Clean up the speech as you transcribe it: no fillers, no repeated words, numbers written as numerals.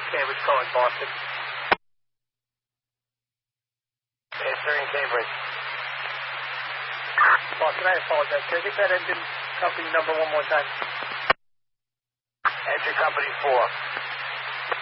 Cambridge calling Boston. Answering Cambridge. Boston, I apologize. Can I get that engine company number one more time? Engine company 4.